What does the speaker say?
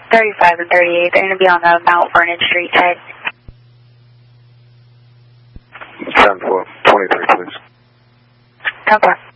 35 and 38. They're going to be on the Mount Vernon Street side. 10-4, 23, please. Okay.